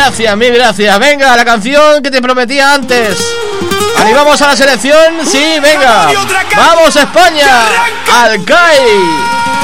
gracias, mil gracias. Venga, la canción que te prometía antes. ¿Animamos a la selección? Sí, venga. ¡Vamos, España! ¡Al CAI!